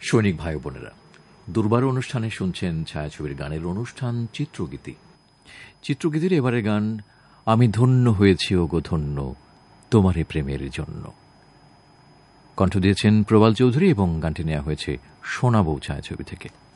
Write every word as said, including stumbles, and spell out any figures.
সৈনিক ভাই বোনেরা, দুর্বার অনুষ্ঠানে শুনছেন ছায়াছবির গানের অনুষ্ঠান চিত্রগীতি। চিত্রগীতির এবারে গান আমি ধন্য হয়েছি ও গো ধন্য তোমারে প্রেমের জন্য। কণ্ঠ দিয়েছেন প্রবাল চৌধুরী এবং গানটি নেওয়া হয়েছে সোনা বউ ছায়াছবি থেকে।